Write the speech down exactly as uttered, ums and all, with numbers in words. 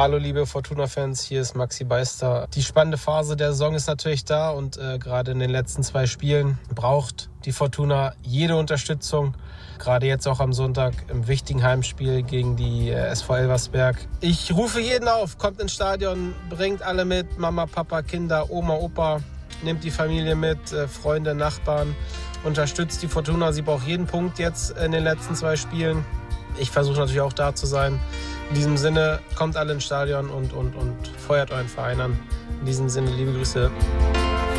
Hallo liebe Fortuna-Fans, hier ist Maxi Beister. Die spannende Phase der Saison ist natürlich da und äh, gerade in den letzten zwei Spielen braucht die Fortuna jede Unterstützung. Gerade jetzt auch am Sonntag im wichtigen Heimspiel gegen die äh, S V Elversberg. Ich rufe jeden auf, kommt ins Stadion, bringt alle mit, Mama, Papa, Kinder, Oma, Opa, nehmt die Familie mit, äh, Freunde, Nachbarn, unterstützt die Fortuna. Sie braucht jeden Punkt jetzt in den letzten zwei Spielen. Ich versuche natürlich auch da zu sein. In diesem Sinne, kommt alle ins Stadion und, und, und feuert euren Verein an. In diesem Sinne, liebe Grüße.